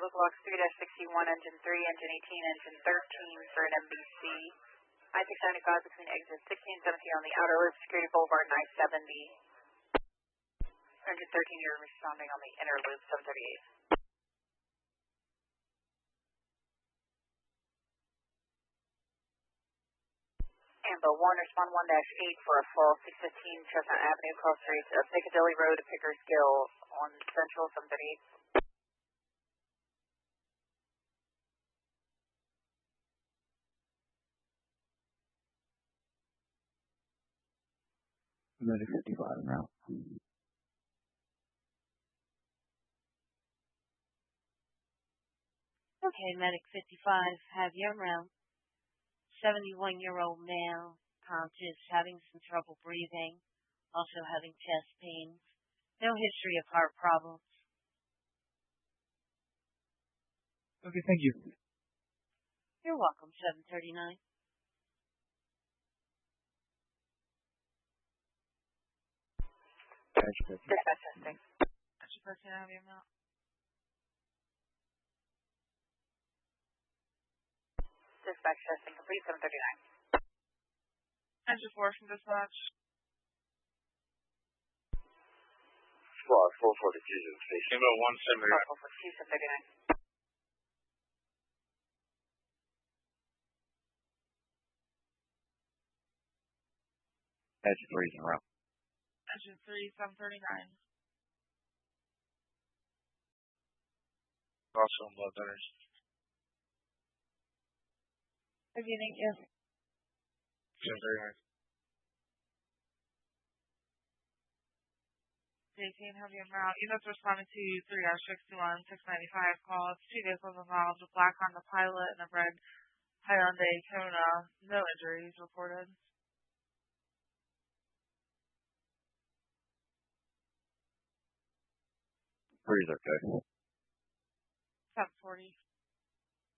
local box 3-61, engine 3, engine 18, engine 13 for an MBC. I-695 between exit 16 and 17 on the outer loop, Security Boulevard, and I-70. Engine 13, you're responding on the inner loop, 738. Ambo 1, respond 1-8 for a fall 615 Chestnut Avenue, cross streets of Piccadilly Road to Pickersgill on Central 738. Medic 55 en route. Okay, Medic 55, have you en route. 71-year-old male, conscious, having some trouble breathing, also having chest pains. No history of heart problems. Okay, thank you. You're welcome, 739. Dispatch testing. Have you en route. Dispatch testing complete, 739. Engine 4 from dispatch. Squad 442 station. Squad 442, 739. Engine 3 is en route. Engine 3, 739. Also on blood centers. Beginning, yes. 739. JT, have you en route. Units responding to 3-61, 695 calls. 2 vehicles involved, a black Honda Pilot and a red Hyundai Kona. No injuries reported. 3 is okay. 740.